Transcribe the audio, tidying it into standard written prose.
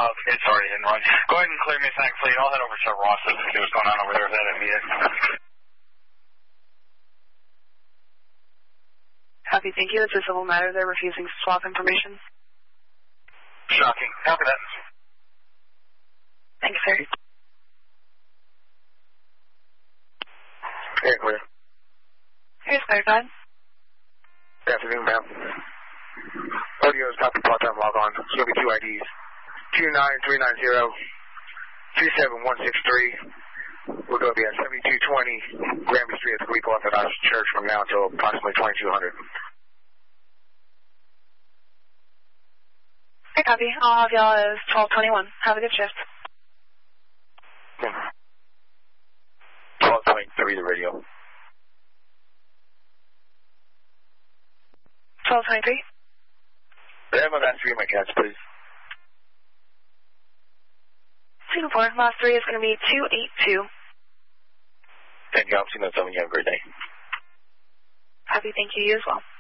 It's already in run. Go ahead and clear me a SAC fleet. I'll head over to Ross's and see what's going on over there if that didn't meet it. Copy, thank you. It's a civil matter. They're refusing to swap information. Shocking. Copy that. Thank you, sir. Okay, clear. Here's clarified. Good afternoon, ma'am. Audio is copy part-time log on. It's going to be two IDs. 29390 27163. We're going to be at 7220 Granby Street at the Greek Orthodox Church from now until approximately 2200. Okay, copy. I'll have y'all as 1221. Have a good shift. 1223 the radio. 1223. May I have my last three of my cats, please? Singapore, last three is going to be 282. Thank you. I'll see you next time. You have a great day. Copy, thank you. You as well.